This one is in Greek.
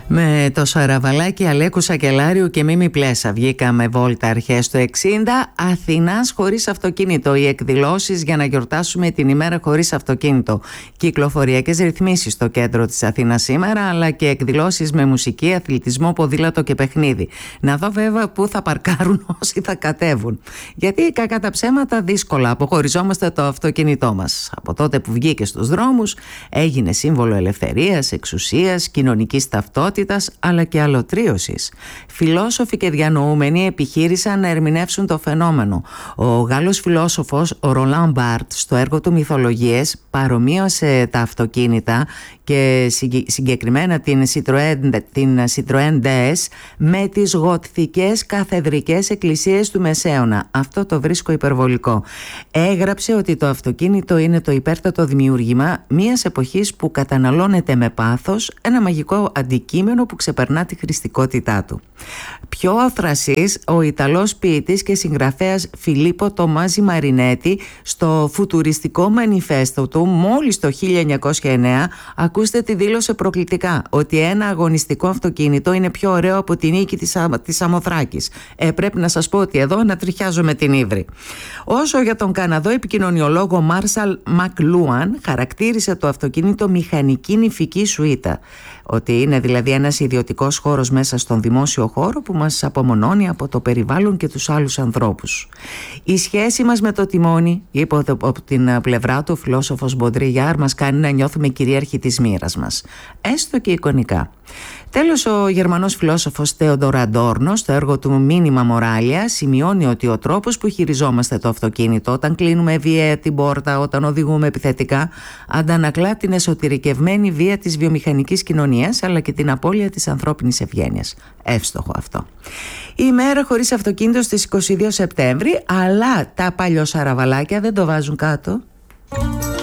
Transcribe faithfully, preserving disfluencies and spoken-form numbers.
Με το Σαραβαλάκι, Αλέκου Σακελάριου και Μίμη Πλέσα βγήκαμε βόλτα αρχές του εξήντα. Αθηνάς χωρίς αυτοκίνητο. Οι εκδηλώσεις για να γιορτάσουμε την ημέρα χωρίς αυτοκίνητο. Κυκλοφοριακές ρυθμίσεις στο κέντρο της Αθήνας σήμερα, αλλά και εκδηλώσεις με μουσική, αθλητισμό, ποδήλατο και παιχνίδι. Να δω βέβαια πού θα παρκάρουν όσοι θα κατέβουν. Γιατί κακά τα ψέματα δύσκολα αποχωριζόμαστε το αυτοκίνητό μας. Από τότε που βγήκε στους δρόμους έγινε σύμβολο ελευθερίας, εξουσίας, κοινωνικής ταυτότητας, αλλά και αλωτρίωσης. Φιλόσοφοι και διανοούμενοι επιχείρησαν να ερμηνεύσουν το φαινόμενο. Ο Γάλλος φιλόσοφος ο Ρολάν Μπάρτ στο έργο του Μυθολογίες παρομοίωσε τα αυτοκίνητα και συγκεκριμένα την Citroën, την Citroën ντι ες με τις γοτθικές καθεδρικές εκκλησίες του Μεσαίωνα. Αυτό το βρίσκω υπερβολικό. Έγραψε ότι το αυτοκίνητο είναι το υπέρτατο δημιούργημα μιας εποχής που καταναλώνεται με πάθος ένα μαγικό αντικείμενο που ξεπερνά τη χρηστικότητά του. Πιο αθρασής ο Ιταλός ποιητής και συγγραφέας Φιλίππο Τομάζι Μαρινέτη στο φουτουριστικό μανιφέστο του μόλις το χίλια εννιακόσια εννέα, ακούστε τι δήλωσε προκλητικά, ότι ένα αγωνιστικό αυτοκίνητο είναι πιο ωραίο από την νίκη της, της Σαμοθράκης. Ε, πρέπει να σας πω ότι εδώ ανατριχιάζω με την ύβρη. Όσο για τον Καναδό επικοινωνιολόγο Μάρσαλ Μακλούαν, χαρακτήρισε το αυτοκίνητο μηχανική νηφική σουίτα. Ότι είναι δηλαδή ένας ιδιωτικός χώρος μέσα στον δημόσιο χώρο που μας απομονώνει από το περιβάλλον και τους άλλους ανθρώπους. Η σχέση μας με το τιμόνι, είπε από την πλευρά του ο φιλόσοφος Μποντριγιάρ, μας κάνει να νιώθουμε κυρίαρχοι της μοίρας μας, έστω και εικονικά. Τέλος, ο Γερμανός φιλόσοφος Θέοντορ Αντόρνο στο έργο του Μίνιμα Μοράλια σημειώνει ότι ο τρόπος που χειριζόμαστε το αυτοκίνητο, όταν κλείνουμε βία την πόρτα, όταν οδηγούμε επιθετικά, αντανακλά την εσωτερικευμένη βία της βιομηχανικής κοινωνίας, αλλά και την απώλεια της ανθρώπινης ευγένειας. Εύστοχο αυτό. Η ημέρα χωρίς αυτοκίνητο στις είκοσι δύο Σεπτέμβρη, αλλά τα παλιό σαραβαλάκια δεν το βάζουν κάτω.